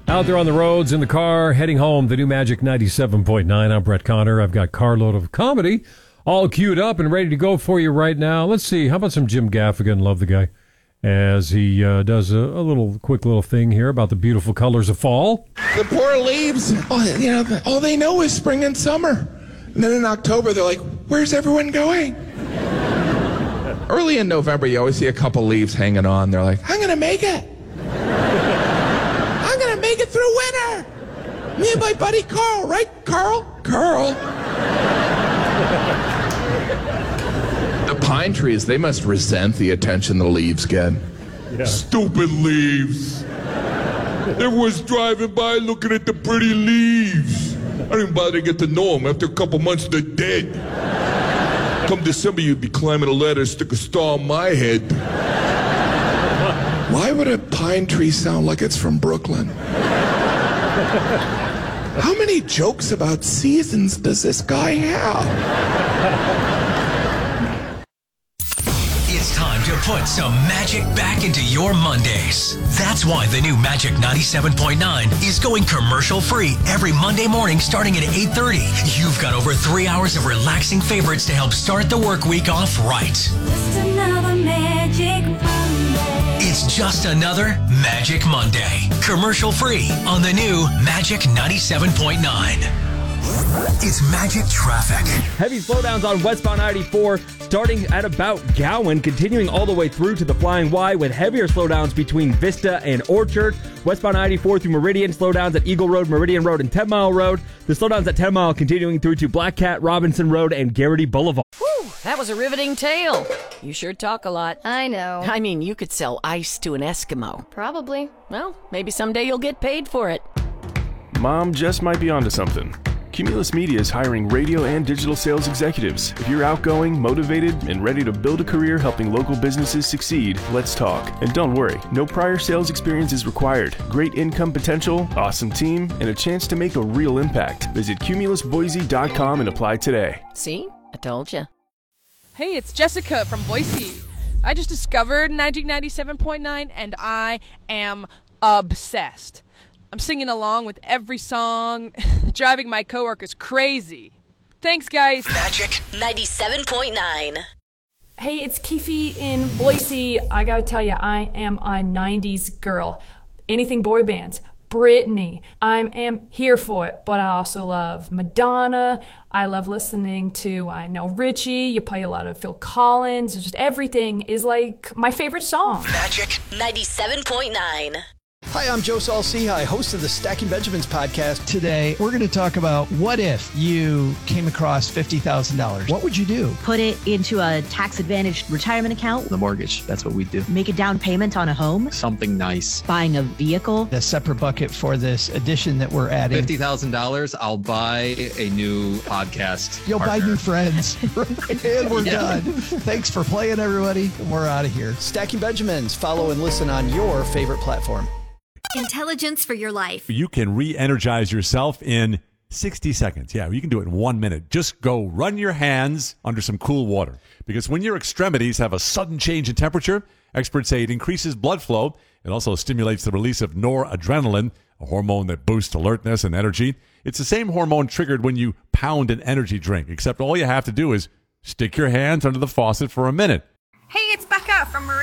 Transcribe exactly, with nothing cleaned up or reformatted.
Out there on the roads, in the car, heading home, the new Magic ninety-seven point nine. I'm Brett Connor. I've got Carload of Comedy all queued up and ready to go for you right now. Let's see. How about some Jim Gaffigan? Love the guy. As he uh, does a, a little quick little thing here about the beautiful colors of fall. The poor leaves, oh, you know, all they know is spring and summer. And then in October, they're like, where's everyone going? Early in November, you always see a couple leaves hanging on. They're like, I'm going to make it. I'm going to make it through winter. Me and my buddy Carl, right, Carl? Carl. The pine trees, they must resent the attention the leaves get. Yeah. Stupid leaves. Everyone's driving by looking at the pretty leaves. I didn't bother to get to know them. After a couple months, they're dead. Come December, you'd be climbing a ladder, stick a star on my head. Why would a pine tree sound like it's from Brooklyn? How many jokes about seasons does this guy have? It's time to put some magic back into your Mondays. That's why the new Magic ninety-seven point nine is going commercial-free every Monday morning starting at eight thirty. You've got over three hours of relaxing favorites to help start the work week off right. Just another Magic Monday. It's just another Magic Monday. Commercial-free on the new Magic ninety-seven point nine. It's Magic Traffic. Heavy slowdowns on westbound I eighty-four starting at about Gowan, continuing all the way through to the Flying Y with heavier slowdowns between Vista and Orchard. Westbound I eighty-four through Meridian, slowdowns at Eagle Road, Meridian Road, and ten mile Road. The slowdowns at ten mile continuing through to Black Cat, Robinson Road, and Garrity Boulevard. Whew, that was a riveting tale. You sure talk a lot. I know. I mean, you could sell ice to an Eskimo. Probably. Well, maybe someday you'll get paid for it. Mom just might be onto something. Cumulus Media is hiring radio and digital sales executives. If you're outgoing, motivated, and ready to build a career helping local businesses succeed, let's talk. And don't worry, no prior sales experience is required. Great income potential, awesome team, and a chance to make a real impact. Visit cumulus boise dot com and apply today. See? I told you. Hey, it's Jessica from Boise. I just discovered Magic ninety-seven point nine and I am obsessed. I'm singing along with every song, driving my coworkers crazy. Thanks, guys. Magic ninety-seven point nine. Hey, it's Keefe in Boise. I gotta tell you, I am a nineties girl. Anything boy bands. Britney. I am here for it, but I also love Madonna. I love listening to, I know, Richie. You play a lot of Phil Collins. Just everything is like my favorite song. Magic ninety-seven point nine. Hi, I'm Joe Saul-Sehy, host of the Stacking Benjamins podcast. Today, we're going to talk about what if you came across fifty thousand dollars. What would you do? Put it into a tax-advantaged retirement account. The mortgage, that's what we do. Make a down payment on a home. Something nice. Buying a vehicle. A separate bucket for this addition that we're adding. fifty thousand dollars, I'll buy a new podcast You'll partner. buy new friends. And we're Yeah. done. Thanks for playing, everybody. We're out of here. Stacking Benjamins. Follow and listen on your favorite platform. Intelligence for your life. You can re-energize yourself in sixty seconds. Yeah, you can do it in one minute. Just go run your hands under some cool water. Because when your extremities have a sudden change in temperature, experts say it increases blood flow. It also stimulates the release of noradrenaline, a hormone that boosts alertness and energy. It's the same hormone triggered when you pound an energy drink, except all you have to do is stick your hands under the faucet for a minute. Hey, it's Becca from Marie.